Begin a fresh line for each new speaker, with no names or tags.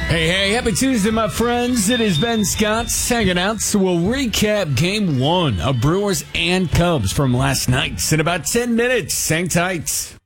Hey, happy Tuesday, my friends. It is Ben Scott hanging out, so we'll recap Game 1 of Brewers and Cubs from last night in about 10 minutes. Hang tight.